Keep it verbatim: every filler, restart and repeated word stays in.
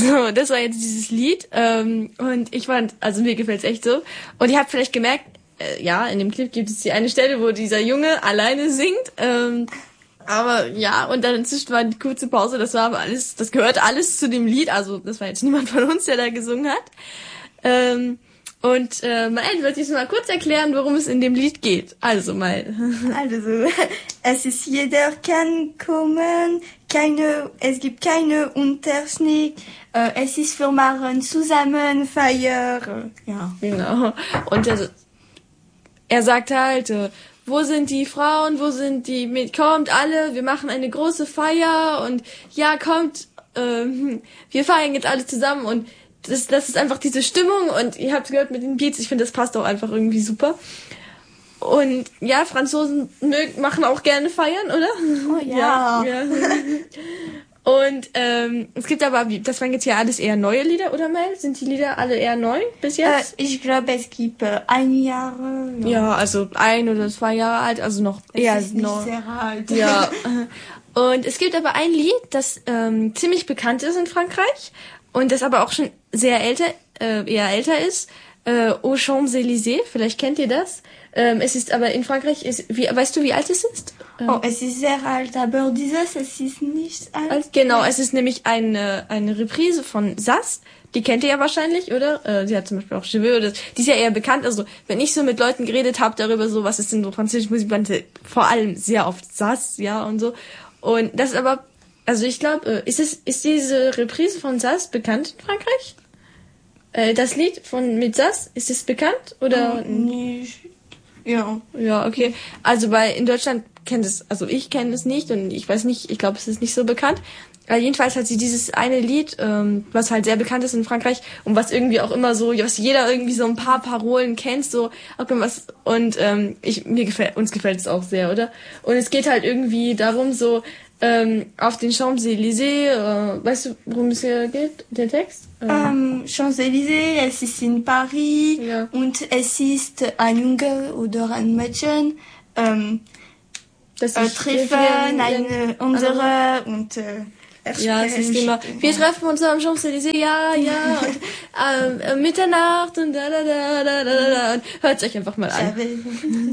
So, das war jetzt dieses Lied. Ähm, und ich fand, also mir gefällt's echt so. Und ihr habt vielleicht gemerkt, äh, ja, in dem Clip gibt es die eine Stelle, wo dieser Junge alleine singt. Ähm, aber ja, und dann inzwischen war die kurze Pause, das war aber alles, das gehört alles zu dem Lied. Also das war jetzt niemand von uns, der da gesungen hat. Ähm, und äh, mal wird jetzt mal kurz erklären, worum es in dem Lied geht. Also mal. Also, es ist jeder kann kommen, keine, es gibt keine Unterschied, äh, es ist für machen zusammen Feier, ja. Genau. Und er, er sagt halt, äh, wo sind die Frauen, wo sind die, mit, kommt alle, wir machen eine große Feier und ja, kommt, äh, wir feiern jetzt alle zusammen und das, das ist einfach diese Stimmung und ihr habt gehört mit den Beats, ich finde, das passt auch einfach irgendwie super. Und ja, Franzosen mögen, machen auch gerne feiern, oder? Oh ja. Ja, ja. Und ähm, es gibt aber, das waren jetzt ja alles eher neue Lieder, oder Mel? Sind die Lieder alle eher neu bis jetzt? Äh, ich glaube, es gibt äh, ein Jahr. Ja. ja, also ein oder zwei Jahre alt, also noch es eher ist nicht neu. sehr alt. Ja. Und es gibt aber ein Lied, das ähm, ziemlich bekannt ist in Frankreich und das aber auch schon sehr älter, äh, eher älter ist. Äh, Aux Champs-Élysées, vielleicht kennt ihr das. Ähm, es ist aber in Frankreich, ist, wie, weißt du, wie alt es ist? Ähm, Oh, es ist sehr alt, aber dieses, es ist nicht alt. Genau, es ist nämlich eine, eine Reprise von Sass. Die kennt ihr ja wahrscheinlich, oder? Äh, sie hat zum Beispiel auch Cheveux, oder die ist ja eher bekannt. Also, wenn ich so mit Leuten geredet habe darüber, so was ist denn so französische Musik, meinte vor allem sehr oft Sass, ja, und so. Und das ist aber, also ich glaube, ist es, ist diese Reprise von Sass bekannt in Frankreich? Äh, das Lied von mit Sass, ist es bekannt, oder? Oh, nicht. Ja. Ja, okay. Also bei in Deutschland kennt es, also ich kenne es nicht und ich weiß nicht, ich glaube, es ist nicht so bekannt. Aber jedenfalls hat sie dieses eine Lied, ähm, was halt sehr bekannt ist in Frankreich und was irgendwie auch immer so, was jeder irgendwie so ein paar Parolen kennt, so auch was und ähm, ich mir gefällt, uns gefällt es auch sehr, oder? Und es geht halt irgendwie darum, so ähm, auf den Champs-Élysées, äh, weißt du, worum es hier geht, der Text? Ähm, Champs-Élysées, es ist in Paris Ja. und es ist ein Junge oder ein Mädchen ähm, das äh, treffen eine andere und äh, ja, es ist immer, wir treffen uns am Champs-Élysées, ja, ja, und ähm, Mitternacht und da, da, da, da, da, da, und hört euch einfach mal an.